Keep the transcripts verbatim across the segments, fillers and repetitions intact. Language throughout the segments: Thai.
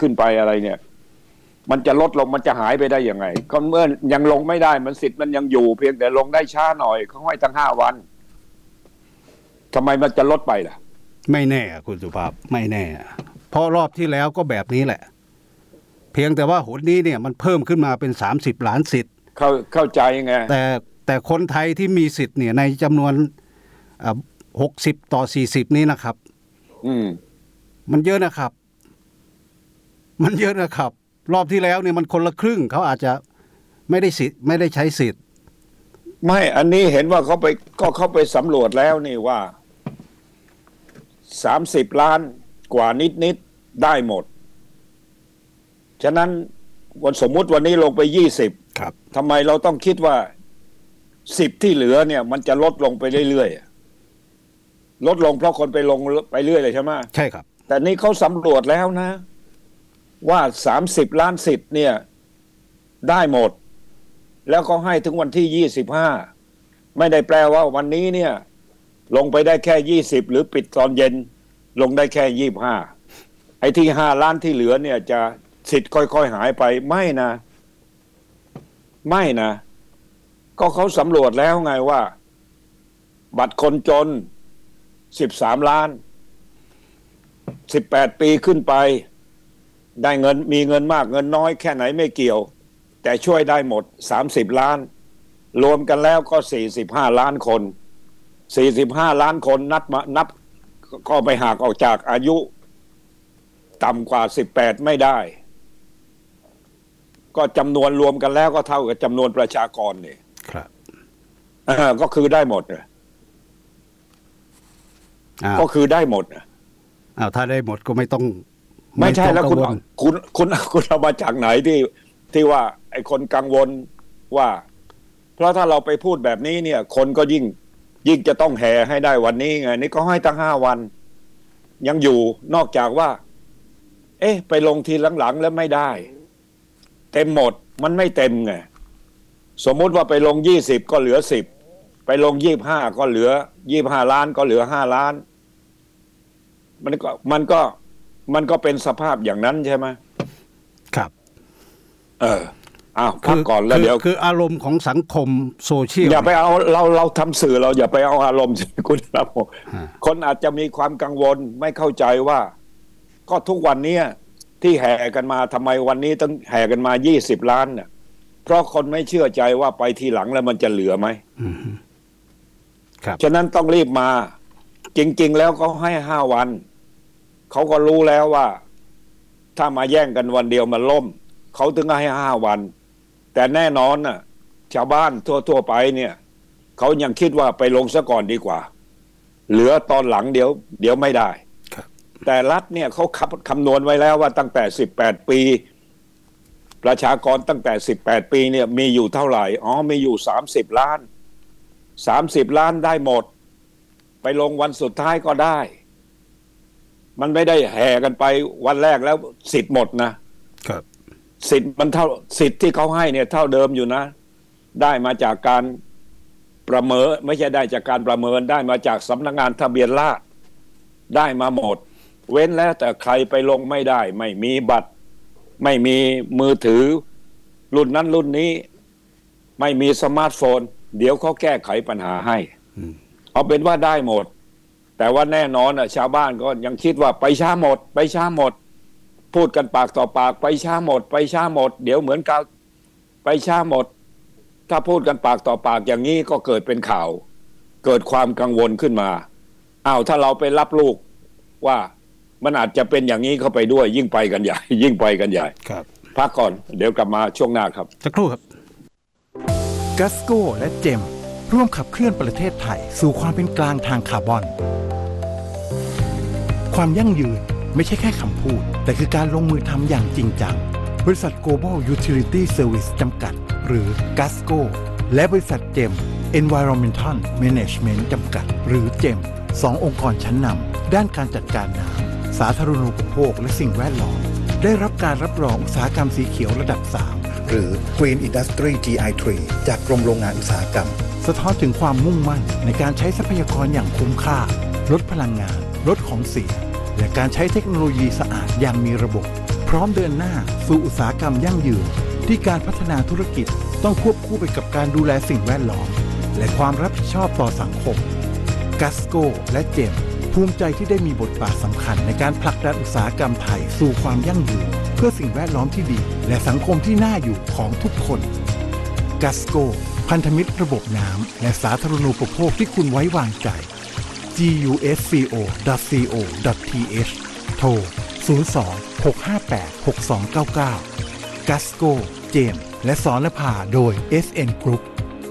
ขึ้นไปอะไรเนี่ยมันจะลดลงมันจะหายไปได้ยังไงก็เมื่อยังลงไม่ได้มันสิทธิ์มันยังอยู่เพียงแต่ลงได้ช้าหน่อยเขาให้ตั้งห้าวันทำไมมันจะลดไปล่ะไม่แน่คุณสุภาพไม่แน่เพราะรอบที่แล้วก็แบบนี้แหละเพียงแต่ว่าหนนี้เนี่ยมันเพิ่มขึ้นมาเป็นสามสิบล้านสิทธิ์เข้าเข้าใจไงแต่แต่คนไทยที่มีสิทธิ์เนี่ยในจำนวนหกสิบต่อสี่สิบนี้นะครับอืมมันเยอะนะครับมันเยอะนะครับรอบที่แล้วเนี่ยมันคนละครึ่งเขาอาจจะไม่ได้สิทธิ์ไม่ได้ใช้สิทธิ์ไม่อันนี้เห็นว่าเขาไปก็เขาไปสำรวจแล้วนี่ว่าสามสิบล้านกว่านิดๆได้หมดฉะนั้นวันสมมุติวันนี้ลงไปยี่สิบครับทำไมเราต้องคิดว่าสิบที่เหลือเนี่ยมันจะลดลงไปเรื่อยๆลดลงเพราะคนไปลงไปเรื่อยเลยใช่ไหมใช่ครับแต่นี่เขาสำรวจแล้วนะว่าสามสิบล้านสิทธิ์เนี่ยได้หมดแล้วก็ให้ถึงวันที่ยี่สิบห้าไม่ได้แปลว่าวันนี้เนี่ยลงไปได้แค่ยี่สิบหรือปิดตอนเย็นลงได้แค่ยี่สิบห้าไอ้ที่ห้าล้านที่เหลือเนี่ยจะสิทธิ์ค่อยๆหายไปไม่นะไม่นะก็เขาสำรวจแล้วไงว่าบัตรคนจนสิบสามล้านสิบแปดปีขึ้นไปได้เงินมีเงินมากเงินน้อยแค่ไหนไม่เกี่ยวแต่ช่วยได้หมดสามสิบล้านรวมกันแล้วก็สี่สิบห้าล้านคนสี่สิบห้าล้านคนนับมานับก็ไปหักออกจากอายุต่ำกว่าสิบแปดไม่ได้ก็จำนวนรวมกันแล้วก็เท่ากับจำนวนประชากรนี่ครับอ่าก็คือได้หมดเลยก็คือได้หมดอ้าวถ้าได้หมดก็ไม่ต้องไม่ใช่แล้วคุณคุณคุณคุณเอามาจากไหนที่ที่ว่าไอ้คนกังวลว่าเพราะถ้าเราไปพูดแบบนี้เนี่ยคนก็ยิ่งยิ่งจะต้องแห่ให้ได้วันนี้ไงนี่ก็ให้ตั้งห้าวันยังอยู่นอกจากว่าเอ๊ะไปลงทีหลังๆแล้วไม่ได้เต็มหมดมันไม่เต็มไงสมมุติว่าไปลงยี่สิบก็เหลือสิบไปลงยี่สิบห้าก็เหลือยี่สิบห้าล้านก็เหลือห้าล้านมันก็มันก็มันก็เป็นสภาพอย่างนั้นใช่ไหมครับเอออ้าวพักก่อนแล้วเดี๋ยวคืออารมณ์ของสังคมโซเชียลอย่าไปเอาเราเราทำสื่อเราอย่าไปเอาอารมณ์คุณครับคนอาจจะมีความกังวลไม่เข้าใจว่าก็ทุกวันนี้ที่แห่กันมาทำไมวันนี้ต้องแห่กันมายี่สิบล้านเนี่ยเพราะคนไม่เชื่อใจว่าไปทีหลังแล้วมันจะเหลือไหมครับฉะนั้นต้องรีบมาจริงๆแล้วเขาให้ห้าวันเขาก็รู้แล้วว่าถ้ามาแย่งกันวันเดียวมันล่มเขาถึงให้ห้าวันแต่แน่นอนน่ะชาวบ้านทั่วๆไปเนี่ยเขายังคิดว่าไปลงซะก่อนดีกว่าเหลือตอนหลังเดี๋ยวเดี๋ยวไม่ได้แต่รัฐเนี่ยเขาคำนวณไว้แล้วว่าตั้งแต่สิบแปดปีประชากรตั้งแต่สิบแปดปีเนี่ยมีอยู่เท่าไหร่อ๋อมีอยู่สามสิบล้านสามสิบล้านได้หมดไปลงวันสุดท้ายก็ได้มันไม่ได้แห่กันไปวันแรกแล้วสิทธิ์หมดนะครับสิทธิ์มันเท่าสิทธิ์ที่เขาให้เนี่ยเท่าเดิมอยู่นะได้มาจากการประเมินไม่ใช่ได้จากการประเมินได้มาจากสำนักงานทะเบียนราษฎร์ได้มาหมดเว้นแล้วแต่ใครไปลงไม่ได้ไม่มีบัตรไม่มีมือถือรุ่นนั้นรุ่นนี้ไม่มีสมาร์ทโฟนเดี๋ยวเขาแก้ไขปัญหาให้เอาเป็นว่าได้หมดแต่ว่าแน่นอนอ่ะชาวบ้านก็ยังคิดว่าไปช้าหมดไปช้าหมดพูดกันปากต่อปากไปช้าหมดไปช้าหมดเดี๋ยวเหมือนกับไปช้าหมดถ้าพูดกันปากต่อปากอย่างนี้ก็เกิดเป็นข่าวเกิดความกังวลขึ้นมาอ้าวถ้าเราไปรับลูกว่ามันอาจจะเป็นอย่างนี้เข้าไปด้วยยิ่งไปกันใหญ่ยิ่งไปกันใหญ่ครับพักก่อนเดี๋ยวกลับมาช่วงหน้าครับสักครู่ครับกัสโก้และเจมร่วมขับเคลื่อนประเทศไทยสู่ความเป็นกลางทางคาร์บอนความยั่งยืนไม่ใช่แค่คำพูดแต่คือการลงมือทำอย่างจริงจังบริษัท Global Utility Service จำกัดหรือ กัสโก้ และบริษัทเจม Environmental Management จำกัดหรือเจมสององค์กรชั้นนำด้านการจัดการน้ำสาธารณูปโภคและสิ่งแวดล้อมได้รับการรับรองอุตสาหกรรมสีเขียวระดับสามหรือ Green Industry จี ไอ ทรี จากกรมโรงงานอุตสาหกรรมสะท้อนถึงความมุ่งมั่นในการใช้ทรัพยากรอย่างคุ้มค่าลดพลังงานลดของเสียและการใช้เทคโนโลยีสะอาดอย่างมีระบบพพร้อมเดินหน้าสู่อุตสาหกรรมยั่งยืนที่การพัฒนาธุรกิจต้องควบคู่ไปกับการดูแลสิ่งแวดล้อมและความรับผิดชอบต่อสังคม Gasco และเจมภูมิใจที่ได้มีบทบาทสำคัญในการผลักดันอุตสาหกรรมไทยสู่ความยั่งยืนเพื่อสิ่งแวดล้อมที่ดีและสังคมที่น่าอยู่ของทุกคน Gasco พันธมิตรระบบน้ำและสาธารณูปโภคที่คุณไว้วางใจ จี ยู เอส ซี โอ ดอท ซี โอ ดอท ที เอช โทร ศูนย์ สอง หก ห้า แปด หก สอง เก้า เก้า Gasco เจมและสรณภาโดย เอส เอ็น Group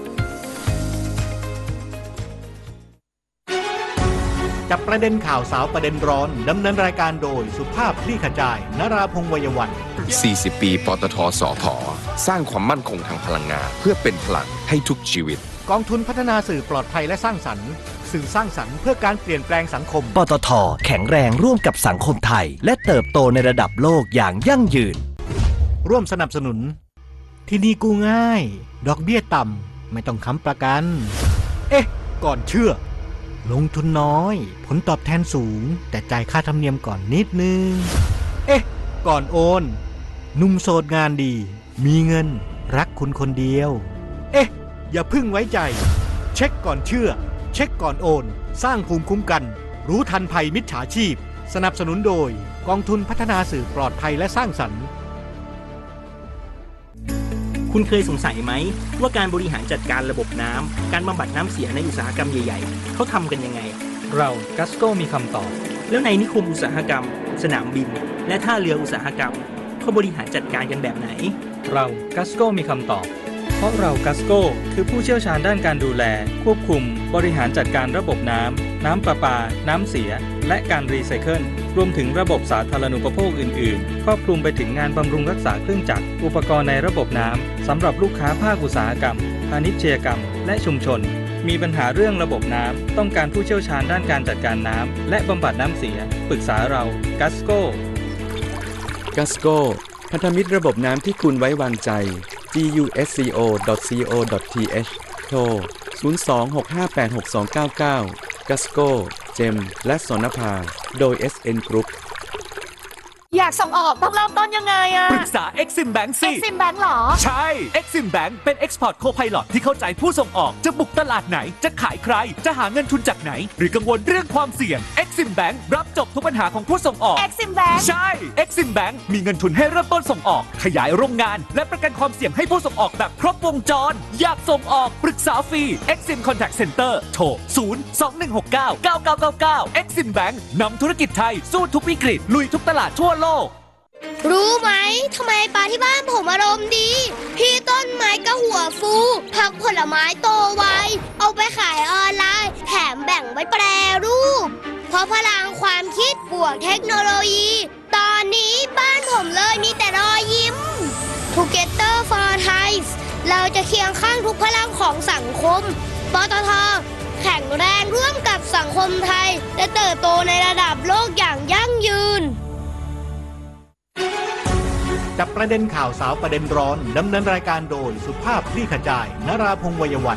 จับประเด็นข่าวสาวประเด็นร้อนดำเนินรายการโดยสุภาพคลี่ขจายนราพงษ์วัยวันสี่สิบ ปีปตท.สผ.สร้างความมั่นคงทางพลังงานเพื่อเป็นพลังให้ทุกชีวิตกองทุนพัฒนาสื่อปลอดภัยและสร้างสรรค์สื่อสร้างสรรค์เพื่อการเปลี่ยนแปลงสังคมปตท.แข็งแรงร่วมกับสังคมไทยและเติบโตในระดับโลกอย่างยั่งยืนร่วมสนับสนุนที่นี่กู้ง่ายดอกเบี้ยต่ำไม่ต้องค้ำประกันเอ๊ะก่อนเชื่อลงทุนน้อยผลตอบแทนสูงแต่จ่ายค่าธรรมเนียมก่อนนิดนึงเอ๊ะก่อนโอนหนุ่มโสดงานดีมีเงินรักคุณคนเดียวเอ๊ะอย่าพึ่งไว้ใจเช็คก่อนเชื่อเช็คก่อนโอนสร้างภูมิคุ้มกันรู้ทันภัยมิจฉาชีพสนับสนุนโดยกองทุนพัฒนาสื่อปลอดภัยและสร้างสรรค์คุณเคยสงสัยไหมว่าการบริหารจัดการระบบน้ำการบำบัดน้ำเสียในอุตสาหกรรมใหญ่ๆเขาทำกันยังไงเรา Gasco มีคำตอบแล้วในนิคมอุตสาหกรรมสนามบินและท่าเรืออุตสาหกรรมเขาบริหารจัดการกันแบบไหนเรา Gasco มีคำตอบเพราะเรา Gasco คือผู้เชี่ยวชาญด้านการดูแลควบคุมบริหารจัดการระบบน้ำน้ำประปาน้ำเสียและการรีไซเคิลรวมถึงระบบสาธารณูปโภคอื่นๆครอบคลุมไปถึงงานบำรุงรักษาเครื่องจักรอุปกรณ์ในระบบน้ำสำหรับลูกค้าภาคอุตสาหกรรมพาณิชยกรรมและชุมชนมีปัญหาเรื่องระบบน้ำต้องการผู้เชี่ยวชาญด้านการจัดการน้ำและบำบัดน้ำเสียปรึกษาเรา Gasco Gasco พันธมิตรระบบน้ำที่คุณไว้วางใจ จี ยู เอส ซี โอ ดอท ซี โอ ดอท ที เอช โทร ศูนย์ สอง หก ห้า แปด หก สอง เก้า เก้า Gasco เจมและสรณภาโดย เอส เอ็น Group อยากส่งออกต้องเริ่มต้นยังไงอะปรึกษา Exim Bank สิ Exim Bank หรอใช่ Exim Bank เป็น Export Co-Pilot ที่เข้าใจผู้ส่งออกจะบุกตลาดไหนจะขายใครจะหาเงินทุนจากไหนหรือกังวลเรื่องความเสี่ยง Exim Bank รับจบทุกปัญหาของผู้ส่งออก Exim Bank ใช่ Exim Bank มีเงินทุนให้เริ่มต้นส่งออกขยายโรงงานและประกันความเสี่ยงให้ผู้ส่งออกแบบครบวงจรอยากส่งออกปรึกษาฟรี Exim Contact Center โทร ศูนย์ สอง หนึ่ง หก เก้า เก้า เก้า เก้า เก้า Exim Bank นำธุรกิจไทยสู้ทุกวิกฤตลุยทุกตลาดทั่วโลกรู้ไหมทำไมปลาที่บ้านผมอารมณ์ดีพี่ต้นไม้ก็หัวฟูผักผลไม้โตไวเอาไปขายออนไลน์แถมแบ่งไว้แปรรูปเพราะพลังความคิดบวกเทคโนโลยีตอนนี้บ้านผมเลยมีแต่รอยยิ้ม Together for Thai เราจะเคียงข้างทุกพลังของสังคมปตท.แข็งแรงร่วมกับสังคมไทยและเติบโตในระดับโลกอย่างยั่งยืนจับประเด็นข่าวสาวประเด็นร้อนดำเนินรายการโดยสุภาพคลี่ขจายนราพงษ์วัยวัน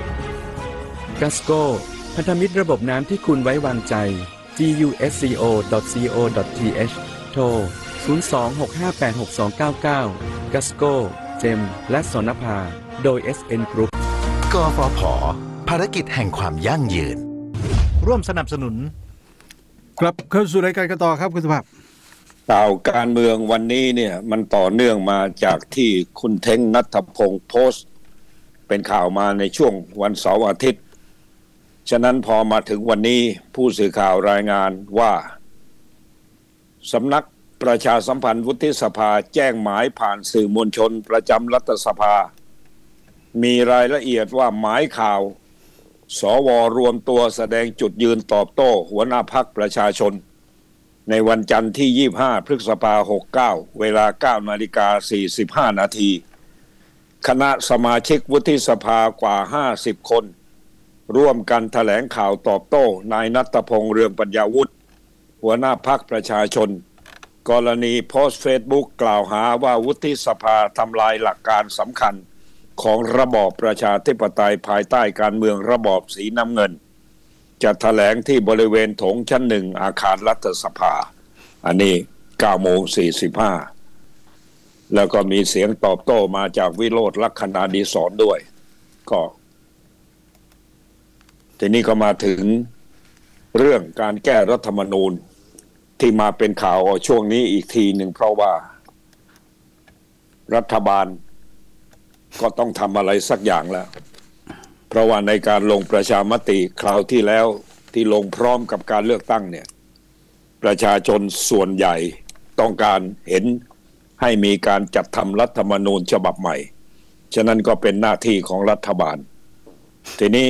Gasco พันธมิตรระบบน้ำที่คุณไว้วางใจ จี ยู เอส ซี โอ ดอท ซี โอ ดอท ที เอช โทร ศูนย์ สอง หก ห้า แปด หก สอง เก้า เก้า Gasco เจมและสรณภาโดย เอส เอ็น Group กฟผ.ภารกิจแห่งความยั่งยืนร่วมสนับสนุนกลับเข้าสู่รายการกันต่อครับคุณสุภาพข่าวการเมืองวันนี้เนี่ยมันต่อเนื่องมาจากที่คุณเท้งณัฐพงศ์โพสต์เป็นข่าวมาในช่วงวันเสาร์อาทิตย์ฉะนั้นพอมาถึงวันนี้ผู้สื่อข่าวรายงานว่าสำนักประชาสัมพันธ์วุฒิสภาแจ้งหมายผ่านสื่อมวลชนประจำรัฐสภามีรายละเอียดว่าหมายข่าวสว.รวมตัวแสดงจุดยืนตอบโต้หัวหน้าพรรคประชาชนในวันจันทร์ที่ยี่สิบห้าพฤษภาคมหกสิบเก้าเวลา เก้านาฬิกาสี่สิบห้านาทีคณะสมาชิกวุฒิสภากว่าห้าสิบคนร่วมกันแถลงข่าวตอบโต้นายณัฐพงษ์เรืองปัญญาวุฒิหัวหน้าพรรคประชาชนกรณีโพสต์เฟซบุ๊กกล่าวหาว่าวุฒิสภาทำลายหลักการสำคัญของระบอบประชาธิปไตยภายใต้การเมืองระบอบสีน้ำเงินจะแถลงที่บริเวณโถงชั้นหนึ่งอาคารรัฐสภาอันนี้เก้าโมงสี่สิบห้าแล้วก็มีเสียงตอบโต้มาจากวิโรจน์ลักษณาดีศรด้วยก็ทีนี้ก็มาถึงเรื่องการแก้รัฐธรรมนูญที่มาเป็นข่าวช่วงนี้อีกทีหนึ่งเพราะว่ารัฐบาลก็ต้องทำอะไรสักอย่างแล้วเพราะว่าในการลงประชามติคราวที่แล้วที่ลงพร้อมกับการเลือกตั้งเนี่ยประชาชนส่วนใหญ่ต้องการเห็นให้มีการจัดทำรัฐธรรมนูญฉบับใหม่ฉะนั้นก็เป็นหน้าที่ของรัฐบาลทีนี้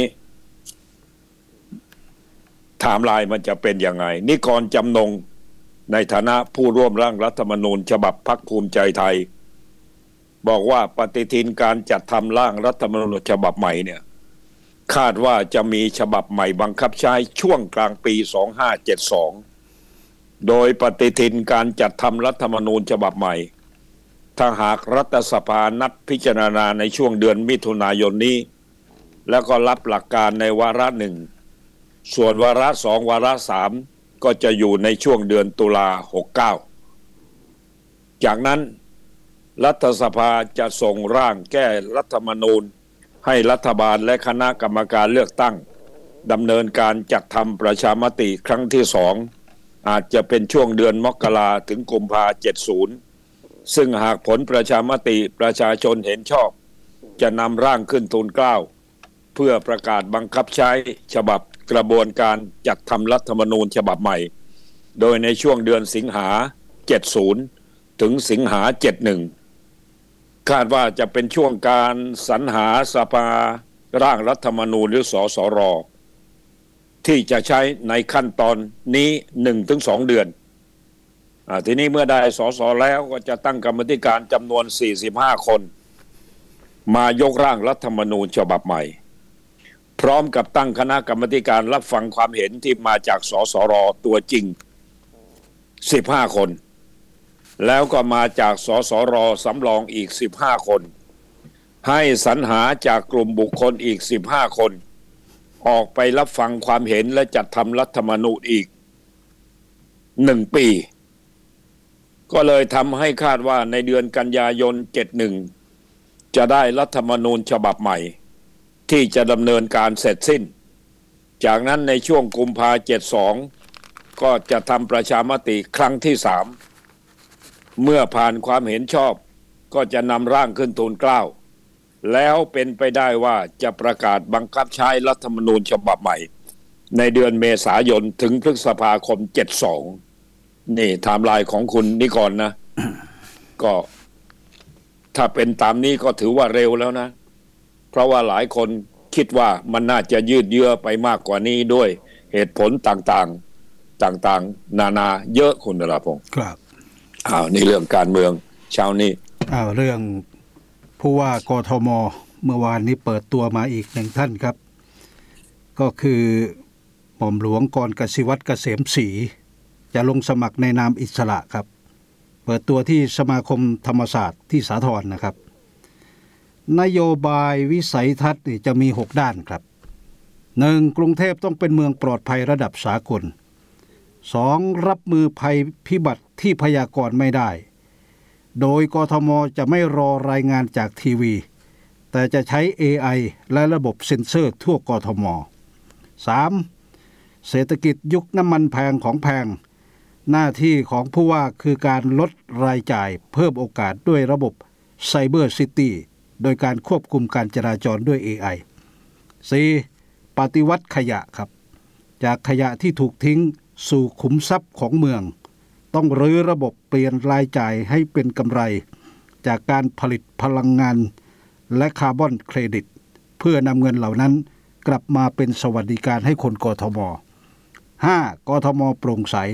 ไทม์ไลน์มันจะเป็นยังไงนิกรจำนงในฐานะผู้ร่วมร่างรัฐธรรมนูญฉบับพรรคภูมิใจไทยบอกว่าปฏิทินการจัดทำร่างรัฐธรรมนูญฉบับใหม่เนี่ยคาดว่าจะมีฉบับใหม่บังคับใช้ช่วงกลางปีสองพันห้าร้อยเจ็ดสิบสองโดยปฏิทินการจัดทำรัฐธรรมนูญฉบับใหม่ถ้าหากรัฐสภานัดพิจารณาในช่วงเดือนมิถุนายนนี้แล้วก็รับหลักการในวาระหนึ่งส่วนวาระสองวาระสามก็จะอยู่ในช่วงเดือนตุลาหกเก้าจากนั้นรัฐสภาจะส่งร่างแก้รัฐธรรมนูญให้รัฐบาลและคณะกรรมการเลือกตั้งดำเนินการจัดทำประชามติครั้งที่สองอาจจะเป็นช่วงเดือนมกราถึงกุมภาพันธ์เจ็ดสิบซึ่งหากผลประชามติประชาชนเห็นชอบจะนำร่างขึ้นทูลเกล้าเพื่อประกาศบังคับใช้ฉบับกระบวนการจัดทำรัฐธรรมนูญฉบับใหม่โดยในช่วงเดือนสิงหาเจ็ดสิบถึงสิงหาเจ็ดสิบเอ็ดคาดว่าจะเป็นช่วงการสรรหาสภาร่างรัฐธรรมนูญหรือสสรที่จะใช้ในขั้นตอนนี้ หนึ่งถึงสอง เดือนอ่าทีนี้เมื่อได้สสแล้วก็จะตั้งกรรมธิการจำนวนสี่สิบห้าคนมายกร่างรัฐธรรมนูญฉบับใหม่พร้อมกับตั้งคณะกรรมการรับฟังความเห็นที่มาจากสสรตัวจริงสิบห้าคนแล้วก็มาจากสสรสำรองอีกสิบห้าคนให้สรรหาจากกลุ่มบุคคลอีกสิบห้าคนออกไปรับฟังความเห็นและจัดทำรัฐธรรมนูญอีกหนึ่งปีก็เลยทำให้คาดว่าในเดือนกันยายนเจ็ดสิบเอ็ดจะได้รัฐธรรมนูญฉบับใหม่ที่จะดำเนินการเสร็จสิ้นจากนั้นในช่วงกุมภาพันธ์เจ็ดสิบสองก็จะทำประชามติครั้งที่สามเมื่อผ่านความเห็นชอบก็จะนำร่างขึ้นทูลเกล้าแล้วเป็นไปได้ว่าจะประกาศบังคับใช้รัฐธรรมนูญฉบับใหม่ในเดือนเมษายนถึงพฤษภาคมเจ็ดสิบสองนี่ไทม์ไลน์ของคุณนิกรนะ ก็ถ้าเป็นตามนี้ก็ถือว่าเร็วแล้วนะเพราะว่าหลายคนคิดว่ามันน่าจะยืดเยื้อไปมากกว่านี้ด้วยเหตุผลต่างๆต่างๆนานาเยอะคุณนราพงศ์ครับอ้าวนี่เรื่องการเมืองเช้านี้อ้าวเรื่องผู้ว่ากทมเมื่อวานนี้เปิดตัวมาอีกหนึ่งท่านครับก็คือหม่อมหลวงกรกสิวัตรเกษมศรีจะลงสมัครในนามอิสระครับเปิดตัวที่สมาคมธรรมศาสตร์ที่สาทรนะครับนโยบายวิสัยทัศน์จะมีหกด้านครับหนึ่งกรุงเทพต้องเป็นเมืองปลอดภัยระดับสากลสองรับมือภัยพิบัติที่พยากรณ์ไม่ได้โดยกทมจะไม่รอรายงานจากทีวีแต่จะใช้ เอ ไอ และระบบเซ็นเซอร์ทั่วกทม สามเศรษฐกิจยุคน้ำมันแพงของแพงหน้าที่ของผู้ว่าคือการลดรายจ่ายเพิ่มโอกาสด้วยระบบไซเบอร์ซิตี้โดยการควบคุมการจราจรด้วย เอ ไอ สี่ปฏิวัติขยะครับจากขยะที่ถูกทิ้งสู่ขุมทรัพย์ของเมืองต้องรื้อระบบเปลี่ยนรายจ่ายให้เป็นกำไรจากการผลิตพลังงานและคาร์บอนเครดิตเพื่อนำเงินเหล่านั้นกลับมาเป็นสวัสดิการให้คนกทม ห้ากทมโปร่งใส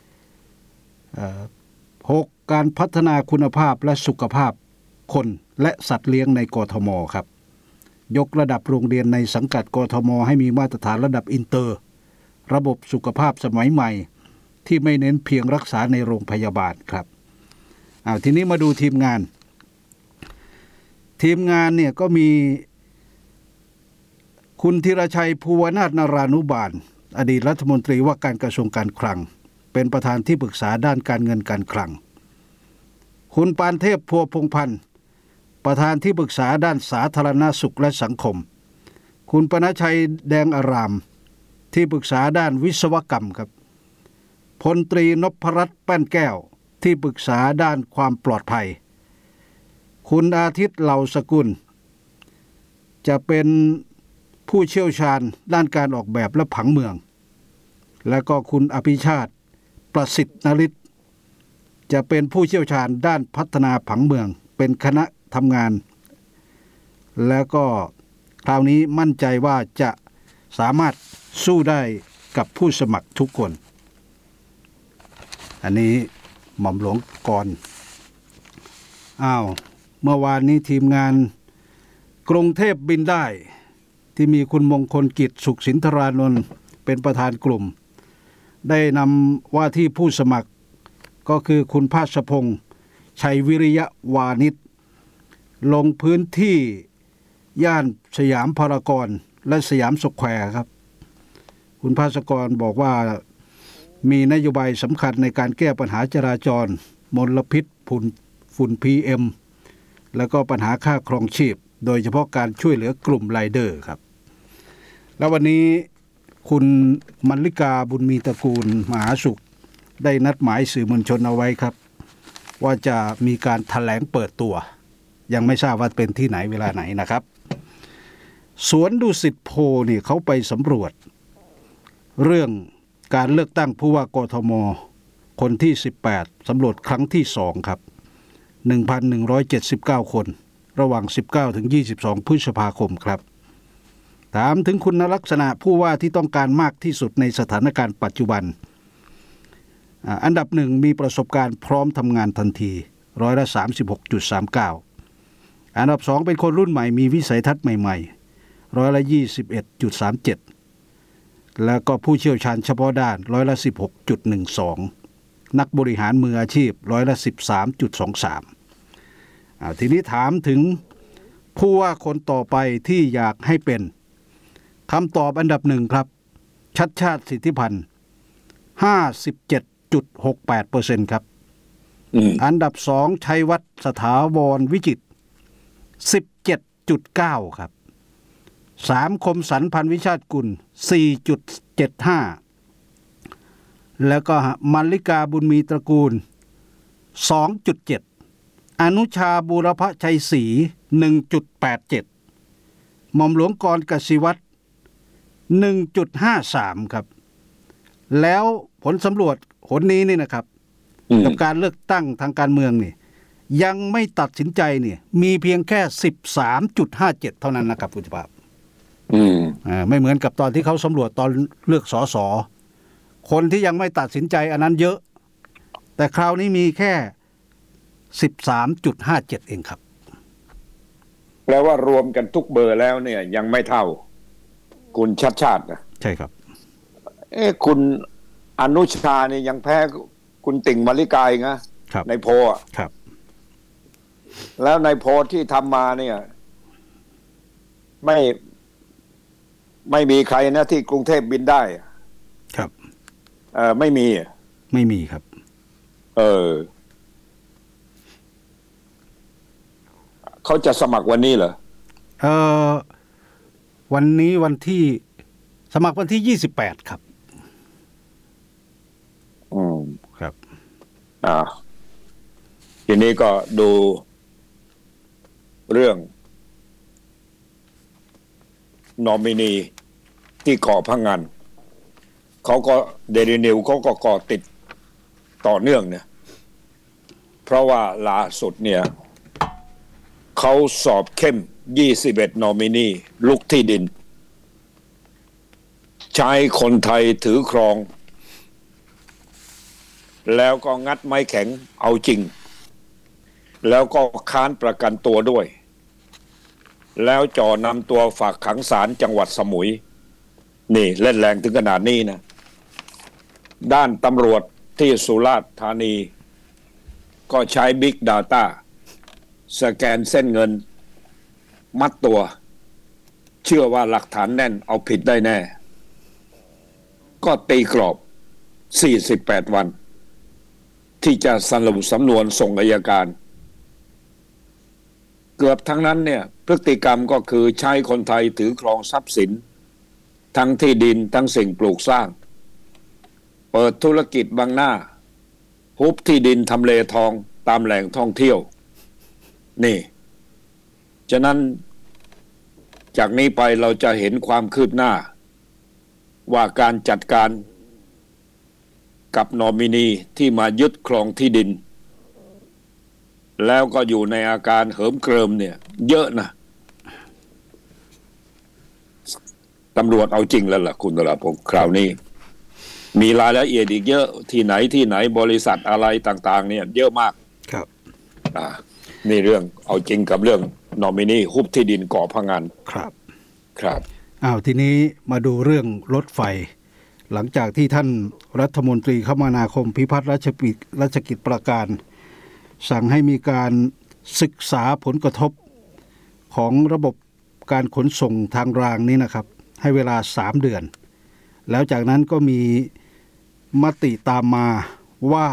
หกการพัฒนาคุณภาพและสุขภาพคนและสัตว์เลี้ยงในกทมครับยกระดับโรงเรียนในสังกัดกทมให้มีมาตรฐานระดับอินเตอร์ระบบสุขภาพสมัยใหม่ที่ไม่เน้นเพียงรักษาในโรงพยาบาลครับอ้าวทีนี้มาดูทีมงานทีมงานเนี่ยก็มีคุณธีรชัยภูวนาถนารานุบาลอดีตรัฐมนตรีว่าการกระทรวงการคลังเป็นประธานที่ปรึกษาด้านการเงินการคลังคุณปานเทพพัวพงษ์พันธ์ประธานที่ปรึกษาด้านสาธารณสุขและสังคมคุณปณชัยแดงอารามที่ปรึกษาด้านวิศวกรรมครับพลตรีนพรัตน์แป้นแก้วที่ปรึกษาด้านความปลอดภัยคุณอาทิตย์เหล่าสกุลจะเป็นผู้เชี่ยวชาญด้านการออกแบบและผังเมืองและก็คุณอภิชาติประสิทธิ์นฤทธิ์จะเป็นผู้เชี่ยวชาญด้านพัฒนาผังเมืองเป็นคณะทำงานแล้วก็คราวนี้มั่นใจว่าจะสามารถสู้ได้กับผู้สมัครทุกคนอันนี้หม่อมหลวงกรอ้าวเมื่อวานนี้ทีมงานกรุงเทพบินได้ที่มีคุณมงคลกิจสุขสินธารานนท์เป็นประธานกลุ่มได้นำว่าที่ผู้สมัครก็คือคุณภาสพงษ์ชัยวิริยะวานิชลงพื้นที่ย่านสยามพารากอนและสยามสแควร์ครับคุณภาสกรบอกว่ามีนโยบายสำคัญในการแก้ปัญหาจราจรมลพิษฝุ่นฝุ่น พี เอ็ม แล้วก็ปัญหาค่าครองชีพโดยเฉพาะการช่วยเหลือกลุ่มไรเดอร์ครับแล้ววันนี้คุณมรรลิกาบุญมีตระกูลมหาสุขได้นัดหมายสื่อมวลชนเอาไว้ครับว่าจะมีการแถลงเปิดตัวยังไม่ทราบว่าเป็นที่ไหนเวลาไหนนะครับสวนดุสิตโพลนี่เขาไปสำรวจเรื่องการเลือกตั้งผู้ว่ากทมคนที่สิบแปดสำรวจครั้งที่สองครับ หนึ่งพันหนึ่งร้อยเจ็ดสิบเก้า คนระหว่างสิบเก้าถึงยี่สิบสองพฤษภาคมครับถามถึงคุณลักษณะผู้ว่าที่ต้องการมากที่สุดในสถานการณ์ปัจจุบันอันดับหนึ่งมีประสบการณ์พร้อมทำงานทันทีร้อยละ สามสิบหกจุดสามเก้า อันดับสองเป็นคนรุ่นใหม่มีวิสัยทัศน์ใหม่ๆร้อยละ ยี่สิบเอ็ดจุดสามเจ็ด แล้วก็ผู้เชี่ยวชาญเฉพาะด้านร้อยละ สิบหกจุดหนึ่งสอง นักบริหารมืออาชีพร้อยละ สิบสามจุดสองสาม อ่าทีนี้ถามถึงผู้ว่าคนต่อไปที่อยากให้เป็นคำตอบอันดับหนึ่งครับชัดชาติสิทธิพันธ์ ห้าสิบเจ็ดจุดหกแปดเปอร์เซ็นต์ ครับอันดับสองชัยวัฒน์สถาวรวิจิตร สิบเจ็ดจุดเก้า ครับสามคมสันพันธ์วิชาติกุล สี่จุดเจ็ดห้า แล้วก็มรรลิกาบุญมีตระกูล สองจุดเจ็ด อนุชาบูรพชัยศรี หนึ่งจุดแปดเจ็ด หม่อมหลวงกรกสิวัตร หนึ่งจุดห้าสาม ครับแล้วผลสำรวจผลนี้นี่นะครับกับการเลือกตั้งทางการเมืองนี่ยังไม่ตัดสินใจเนี่ยมีเพียงแค่ สิบสามจุดห้าเจ็ด เท่านั้นนะครับคุณภาพอืมอ่าไม่เหมือนกับตอนที่เขาสำรวจตอนเลือกสสคนที่ยังไม่ตัดสินใจอันนั้นเยอะแต่คราวนี้มีแค่ สิบสามจุดห้าเจ็ด เองครับแปลว่ารวมกันทุกเบอร์แล้วเนี่ยยังไม่เท่าคุณชัดชาตินะใช่ครับเอ๊ะคุณอนุชาเนี่ยยังแพ้คุณติ่งมรรลิกาอีกนะในโพลอ่ะครับแล้วในโพลที่ทำมาเนี่ยไม่ไม่มีใครนะที่กรุงเทพบินได้ครับเออไม่มีไม่มีครับเออเขาจะสมัครวันนี้เหรอเออวันนี้วันที่สมัครวันที่ยี่สิบแปดครับอืมครับอ่าทีนี้ก็ดูเรื่องนอมินีที่เกาะพะงันเขาก็เดลินิวเขาก็เกาะติดต่อเนื่องเนี่ยเพราะว่าล่าสุดเนี่ยเขาสอบเข้มยี่สิบเอ็ดนอมินีลุกที่ดินใช้คนไทยถือครองแล้วก็งัดไม้แข็งเอาจริงแล้วก็ค้านประกันตัวด้วยแล้วจ่อนำตัวฝากขังศาลจังหวัดสมุยนี่เล่นแรงถึงขนาดนี้นะด้านตำรวจที่สุราษฎร์ธานีก็ใช้ Big Data สแกนเส้นเงินมัดตัวเชื่อว่าหลักฐานแน่นเอาผิดได้แน่ก็ตีกรอบสี่สิบแปดวันที่จะสรุปสำนวนส่งอัยการเกือบทั้งนั้นเนี่ยพฤติกรรมก็คือใช้คนไทยถือครองทรัพย์สินทั้งที่ดินทั้งสิ่งปลูกสร้างเปิดธุรกิจบังหน้าฮุบที่ดินทำเลทองตามแหล่งท่องเที่ยวนี่ฉะนั้นจากนี้ไปเราจะเห็นความคืบหน้าว่าการจัดการกับนอมินีที่มายึดครองที่ดินแล้วก็อยู่ในอาการเหิมเกริมเนี่ยเยอะนะตำรวจเอาจริงแล้วล่ะคุณตลาภพคราวนี้มีรายละเอียดอีกเยอะที่ไหนที่ไหนบริษัทอะไรต่างๆเนี่ยเยอะมากครับอ่านี่เรื่องเอาจริงกับเรื่องนอมินีฮุบที่ดินก่อพะงันครับครับอ้าวทีนี้มาดูเรื่องรถไฟหลังจากที่ท่านรัฐมนตรีคมนาคมพิพัฒน์รัชกิจรัชกิจประการสั่งให้มีการศึกษาผลกระทบของระบบการขนส่งทางรางนี้นะครับให้เวลาสามเดือนแล้วจากนั้นก็มีมติตามมาว่า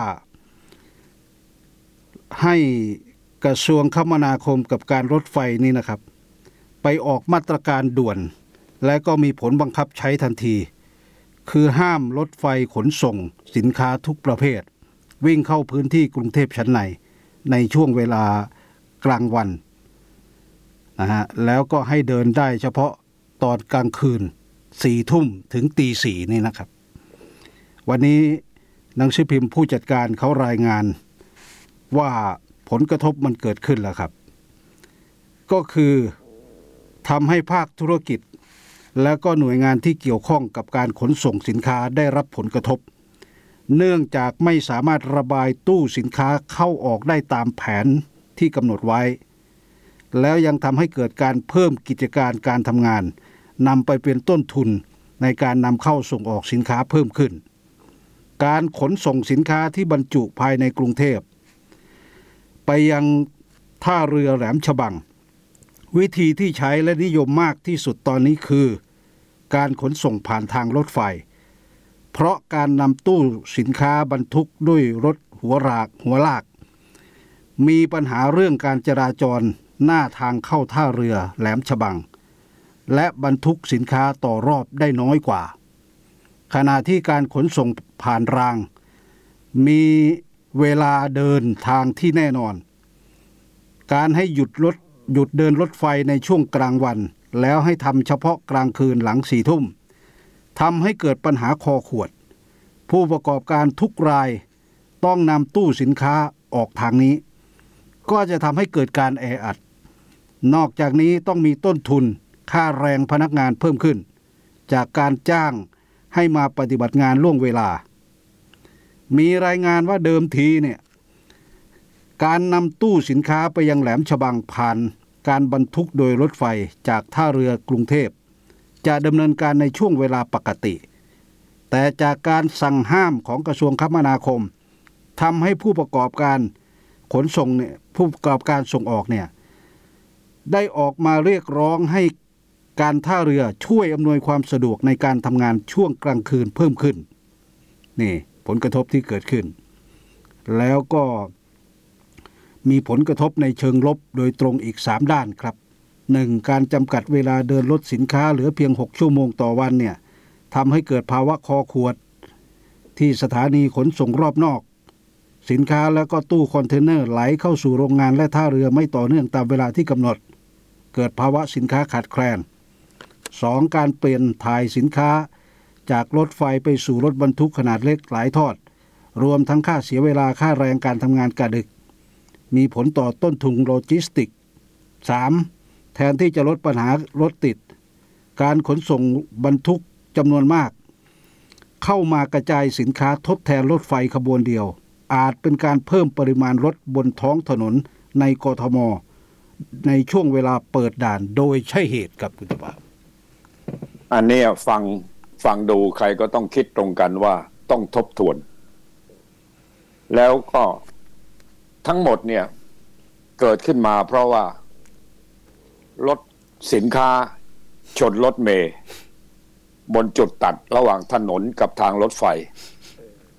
ให้กระทรวงคมนาคมกับการรถไฟนี่นะครับไปออกมาตรการด่วนและก็มีผลบังคับใช้ทันทีคือห้ามรถไฟขนส่งสินค้าทุกประเภทวิ่งเข้าพื้นที่กรุงเทพชั้นในในช่วงเวลากลางวันนะฮะแล้วก็ให้เดินได้เฉพาะตอนกลางคืนสี่ทุ่มถึงตีสี่นี่นะครับวันนี้หนังสือพิมพ์ผู้จัดการเขารายงานว่าผลกระทบมันเกิดขึ้นแล้วครับก็คือทำให้ภาคธุรกิจและก็หน่วยงานที่เกี่ยวข้องกับการขนส่งสินค้าได้รับผลกระทบเนื่องจากไม่สามารถระบายตู้สินค้าเข้าออกได้ตามแผนที่กำหนดไว้แล้วยังทำให้เกิดการเพิ่มกิจการการทำงานนำไปเป็นต้นทุนในการนำเข้าส่งออกสินค้าเพิ่มขึ้นการขนส่งสินค้าที่บรรจุภายในกรุงเทพไปยังท่าเรือแหลมฉบังวิธีที่ใช้และนิยมมากที่สุดตอนนี้คือการขนส่งผ่านทางรถไฟเพราะการนำตู้สินค้าบรรทุกด้วยรถหัวรากหัวลากมีปัญหาเรื่องการจราจรหน้าทางเข้าท่าเรือแหลมฉบังและบรรทุกสินค้าต่อรอบได้น้อยกว่าขณะที่การขนส่งผ่านรางมีเวลาเดินทางที่แน่นอนการให้หยุดรถหยุดเดินรถไฟในช่วงกลางวันแล้วให้ทำเฉพาะกลางคืนหลังสี่ทุ่มทำให้เกิดปัญหาคอขวดผู้ประกอบการทุกรายต้องนำตู้สินค้าออกทางนี้ก็จะทำให้เกิดการแออัดนอกจากนี้ต้องมีต้นทุนค่าแรงพนักงานเพิ่มขึ้นจากการจ้างให้มาปฏิบัติงานล่วงเวลามีรายงานว่าเดิมทีเนี่ยการนำตู้สินค้าไปยังแหลมฉบังผ่านการบรรทุกโดยรถไฟจากท่าเรือกรุงเทพจะดำเนินการในช่วงเวลาปกติแต่จากการสั่งห้ามของกระทรวงคมนาคมทำให้ผู้ประกอบการขนส่งเนี่ยผู้ประกอบการส่งออกเนี่ยได้ออกมาเรียกร้องให้การท่าเรือช่วยอำนวยความสะดวกในการทำงานช่วงกลางคืนเพิ่มขึ้นนี่ผลกระทบที่เกิดขึ้นแล้วก็มีผลกระทบในเชิงลบโดยตรงอีกสามด้านครับหนึ่งการจำกัดเวลาเดินรถสินค้าเหลือเพียงหกชั่วโมงต่อวันเนี่ยทำให้เกิดภาวะคอขวดที่สถานีขนส่งรอบนอกสินค้าแล้วก็ตู้คอนเทนเนอร์ไหลเข้าสู่โรงงานและท่าเรือไม่ต่อเนื่องตามเวลาที่กำหนดเกิดภาวะสินค้าขาดแคลนสองการเปลี่ยนถ่ายสินค้าจากรถไฟไปสู่รถบรรทุกขนาดเล็กหลายทอดรวมทั้งค่าเสียเวลาค่าแรงการทำงานกะดึกมีผลต่อต้นทุนโลจิสติกส์ สามแทนที่จะลดปัญหารถติดการขนส่งบรรทุกจำนวนมากเข้ามากระจายสินค้าทดแทนรถไฟขบวนเดียวอาจเป็นการเพิ่มปริมาณรถบนท้องถนนในกทมในช่วงเวลาเปิดด่านโดยใช่เหตุครับคุณตาอันนี้ฟังฟังดูใครก็ต้องคิดตรงกันว่าต้องทบทวนแล้วก็ทั้งหมดเนี่ยเกิดขึ้นมาเพราะว่ารถสินค้าชนรถเมล์บนจุดตัดระหว่างถนนกับทางรถไฟ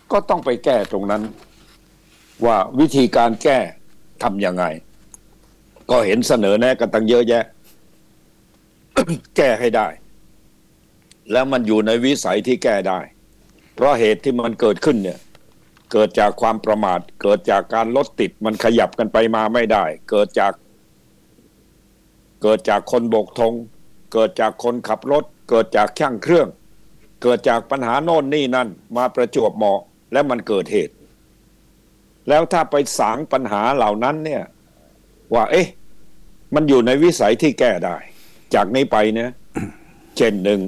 ก็ต้องไปแก้ตรงนั้นว่าวิธีการแก้ทำยังไงก็เห็นเสนอแนะกันตั้งเยอะแยะ แก้ให้ได้แล้วมันอยู่ในวิสัยที่แก้ได้เพราะเหตุที่มันเกิดขึ้นเนี่ยเกิดจากความประมาทเกิดจากการรถติดมันขยับกันไปมาไม่ได้เกิดจากเกิดจากคนโบกธงเกิดจากคนขับรถเกิดจากช่างเครื่องเกิดจากปัญหาโน่นนี่นั่นมาประจวบเหมาะและมันเกิดเหตุแล้วถ้าไปสางปัญหาเหล่านั้นเนี่ยว่าเอ๊ะมันอยู่ในวิสัยที่แก้ได้จากนี้ไปเนี่ยเช่นหนึ่ง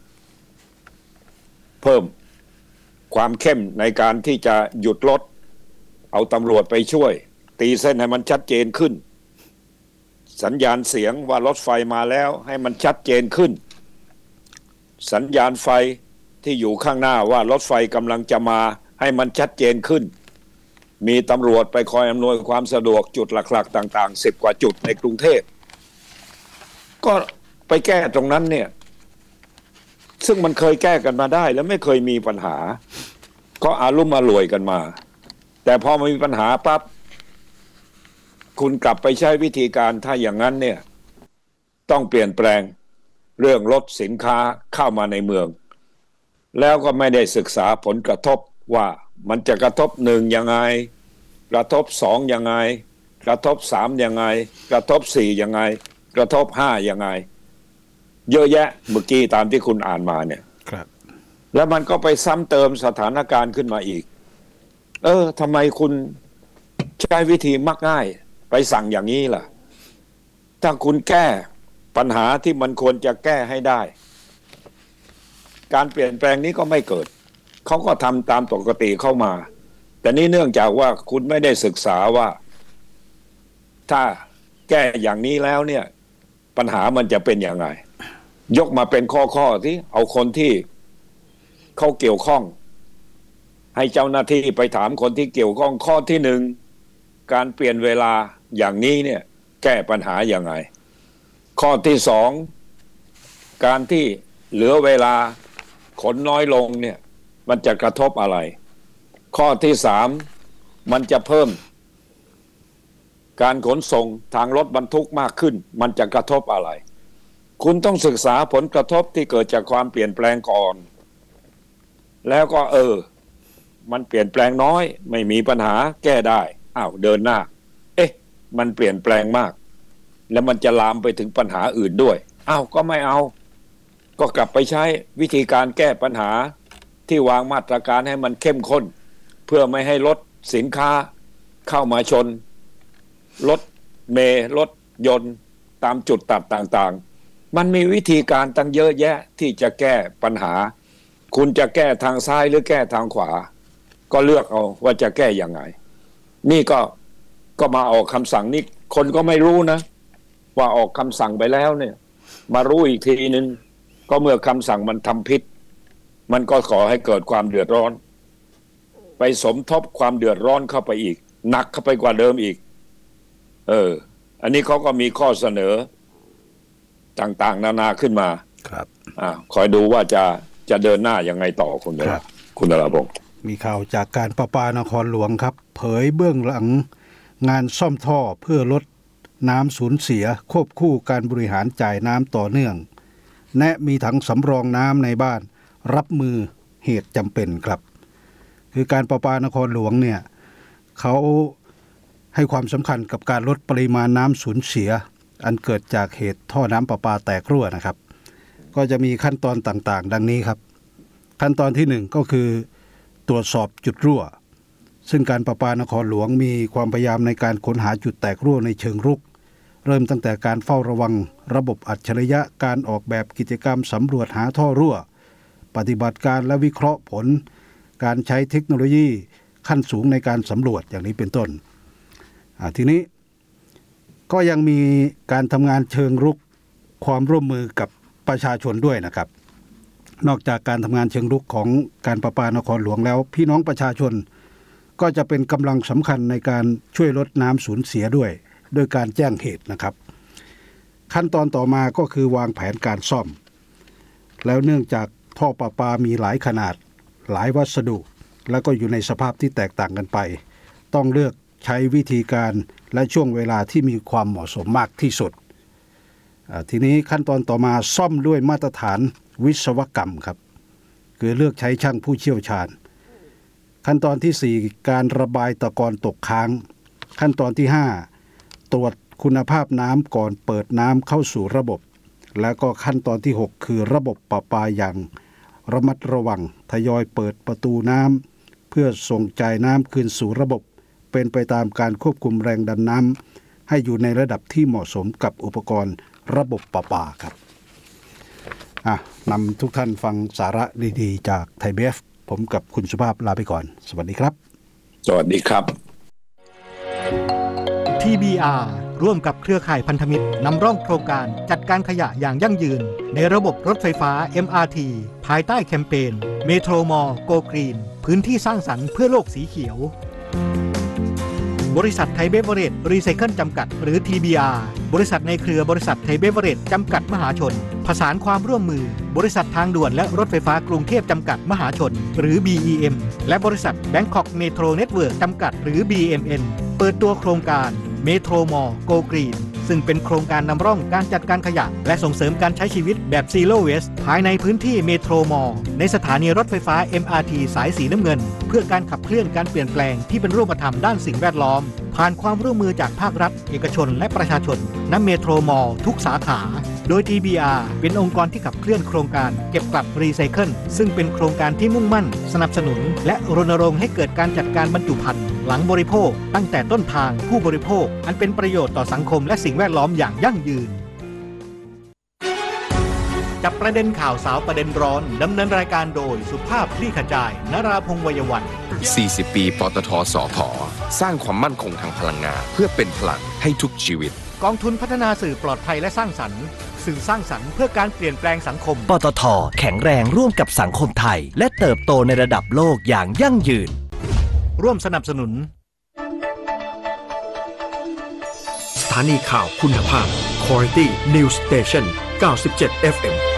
เพิ่มความเข้มในการที่จะหยุดรถเอาตำรวจไปช่วยตีเส้นให้มันชัดเจนขึ้นสัญญาณเสียงว่ารถไฟมาแล้วให้มันชัดเจนขึ้นสัญญาณไฟที่อยู่ข้างหน้าว่ารถไฟกำลังจะมาให้มันชัดเจนขึ้นมีตำรวจไปคอยอำนวยความสะดวกจุดหลักๆต่างๆสิบกว่าจุดในกรุงเทพก็ไปแก้ตรงนั้นเนี่ยซึ่งมันเคยแก้กันมาได้แล้วไม่เคยมีปัญหาก็อารุ่มอร่วยกันมาแต่พอมีปัญหาปั๊บคุณกลับไปใช้วิธีการถ้าอย่างนั้นเนี่ยต้องเปลี่ยนแปลงเรื่องรถสินค้าเข้ามาในเมืองแล้วก็ไม่ได้ศึกษาผลกระทบว่ามันจะกระทบหนึ่งยังไงกระทบสองยังไงกระทบสามยังไงกระทบสี่ยังไงกระทบห้ายังไงเยอะแยะเมื่อกี้ตามที่คุณอ่านมาเนี่ยครับแล้วมันก็ไปซ้ำเติมสถานการณ์ขึ้นมาอีกเออทำไมคุณใช้วิธีมักง่ายไปสั่งอย่างนี้ล่ะถ้าคุณแก้ปัญหาที่มันควรจะแก้ให้ได้การเปลี่ยนแปลงนี้ก็ไม่เกิดเขาก็ทำตามปกติเข้ามาแต่นี่เนื่องจากว่าคุณไม่ได้ศึกษาว่าถ้าแก้อย่างนี้แล้วเนี่ยปัญหามันจะเป็นยังไงยกมาเป็นข้อๆที่เอาคนที่เขาเกี่ยวข้องให้เจ้าหน้าที่ไปถามคนที่เกี่ยวข้องข้อที่หนึ่งการเปลี่ยนเวลาอย่างนี้เนี่ยแก้ปัญหายังไงข้อที่สองการที่เหลือเวลาขนน้อยลงเนี่ยมันจะกระทบอะไรข้อที่สามมันจะเพิ่มการขนส่งทางรถบรรทุกมากขึ้นมันจะกระทบอะไรคุณต้องศึกษาผลกระทบที่เกิดจากความเปลี่ยนแปลงก่อนแล้วก็เออมันเปลี่ยนแปลงน้อยไม่มีปัญหาแก้ได้อ้าวเดินหน้าเอ๊ะมันเปลี่ยนแปลงมากแล้วมันจะลามไปถึงปัญหาอื่นด้วยอ้าวก็ไม่เอาก็กลับไปใช้วิธีการแก้ปัญหาที่วางมาตรการให้มันเข้มข้นเพื่อไม่ให้รถสินค้าเข้ามาชนรถเมล์รถยนต์ตามจุดตัดต่างๆมันมีวิธีการตั้งเยอะแยะที่จะแก้ปัญหาคุณจะแก้ทางซ้ายหรือแก้ทางขวาก็เลือกเอาว่าจะแก้ยังไงนี่ก็ก็มาออกคำสั่งนี่คนก็ไม่รู้นะว่าออกคำสั่งไปแล้วเนี่ยมารู้อีกทีนึงก็เมื่อคำสั่งมันทำผิดมันก็ขอให้เกิดความเดือดร้อนไปสมทบความเดือดร้อนเข้าไปอีกหนักเข้าไปกว่าเดิมอีกเอออันนี้เขาก็มีข้อเสนอต่างๆนานาขึ้นมาครับอ่าคอยดูว่าจะจะเดินหน้ายังไงต่อคุณครับคุณนราพงศ์มีข่าวจากการประปานครหลวงครับเผยเบื้องหลังงานซ่อมท่อเพื่อลดน้ำสูญเสียควบคู่การบริหารจ่ายน้ำต่อเนื่องแนะมีถังสำรองน้ำในบ้านรับมือเหตุจำเป็นครับคือการประปานครหลวงเนี่ยเขาให้ความสำคัญกับการลดปริมาณน้ำสูญเสียอันเกิดจากเหตุท่อน้ำประปาแตกรั่วนะครับก็จะมีขั้นตอนต่างๆดังนี้ครับขั้นตอนที่หนึ่งก็คือตรวจสอบจุดรั่วซึ่งการประปานครหลวงมีความพยายามในการค้นหาจุดแตกรั่วในเชิงรุกเริ่มตั้งแต่การเฝ้าระวังระบบอัจฉริยะการออกแบบกิจกรรมสำรวจหาท่อรั่วปฏิบัติการและวิเคราะห์ผลการใช้เทคโนโลยีขั้นสูงในการสำรวจอย่างนี้เป็นต้นทีนี้ก็ยังมีการทำงานเชิงรุกความร่วมมือกับประชาชนด้วยนะครับนอกจากการทำงานเชิงรุกของการประปานครหลวงแล้วพี่น้องประชาชนก็จะเป็นกำลังสำคัญในการช่วยลดน้ำสูญเสียด้วยโดยการแจ้งเหตุนะครับขั้นตอนต่อมาก็คือวางแผนการซ่อมแล้วเนื่องจากท่อประปามีหลายขนาดหลายวัสดุแล้วก็อยู่ในสภาพที่แตกต่างกันไปต้องเลือกใช้วิธีการและช่วงเวลาที่มีความเหมาะสมมากที่สุดทีนี้ขั้นตอนต่อมาซ่อมด้วยมาตรฐานวิศวกรรมครับคือเลือกใช้ช่างผู้เชี่ยวชาญขั้นตอนที่สี่การระบายตะกอนตกค้างขั้นตอนที่ห้าตรวจคุณภาพน้ำก่อนเปิดน้ำเข้าสู่ระบบแล้วก็ขั้นตอนที่หกคือระบบประปาอย่างระมัดระวังทยอยเปิดประตูน้ำเพื่อส่งจ่ายน้ำคืนสู่ระบบเป็นไปตามการควบคุมแรงดันน้ำให้อยู่ในระดับที่เหมาะสมกับอุปกรณ์ระบบประปาครับอ่ะนำทุกท่านฟังสาระดีๆจากไทย บี เอฟ ผมกับคุณสุภาพลาไปก่อนสวัสดีครับสวัสดีครับที บี อาร์ ร่วมกับเครือข่ายพันธมิตรนำร่องโครงการจัดการขยะอย่างยั่งยืนในระบบรถไฟฟ้า เอ็ม อาร์ ที ภายใต้แคมเปญเมโทรมอลโกกรีนพื้นที่สร้างสรรค์เพื่อโลกสีเขียวบริษัทไทยเบเวอเรจรีไซเคิลจำกัดหรือ ที บี อาร์ บริษัทในเครือบริษัทไทยเบเวอเรจจำกัดมหาชนผสานความร่วมมือบริษัททางด่วนและรถไฟฟ้ากรุงเทพจำกัดมหาชนหรือ บี อี เอ็ม และบริษัท Bangkok Metro Network จำกัดหรือ บี เอ็ม เอ็น เปิดตัวโครงการเมโทรมอลโกกรีนซึ่งเป็นโครงการนำร่องการจัดการขยะและส่งเสริมการใช้ชีวิตแบบ Zero Waste ภายในพื้นที่เมโทรมอลในสถานีรถไฟฟ้า เอ็ม อาร์ ที สายสีน้ำเงินเพื่อการขับเคลื่อนการเปลี่ยนแปลงที่เป็นรูปธรรมด้านสิ่งแวดล้อมผ่านความร่วมมือจากภาครัฐเอกชนและประชาชนณเมโทรมอลทุกสาขาโดย ที บี อาร์ เป็นองค์กรที่ขับเคลื่อนโครงการเก็บกลับรีไซเคิลซึ่งเป็นโครงการที่มุ่งมั่นสนับสนุนและรณรงค์ให้เกิดการจัดการบรรจุภัณฑ์หลังบริโภคตั้งแต่ต้นทางผู้บริโภคอันเป็นประโยชน์ต่อสังคมและสิ่งแวดล้อมอย่างยั่งยืนจับประเด็นข่าวสาวประเด็นร้อนดำเนินรายการโดยสุภาพคลี่ขจายนราพงษ์วัยวันสี่สิบปีปตท.สผ.สร้างความมั่นคงทางพลังงานเพื่อเป็นพลังให้ทุกชีวิตกองทุนพัฒนาสื่อปลอดภัยและสร้างสรรค์สื่อสร้างสรรค์เพื่อการเปลี่ยนแปลงสังคมปตท.แข็งแรงร่วมกับสังคมไทยและเติบโตในระดับโลกอย่างยั่งยืนร่วมสนับสนุนสถานีข่าวคุณภาพ Quality News Station เก้าสิบเจ็ด เอฟ เอ็ม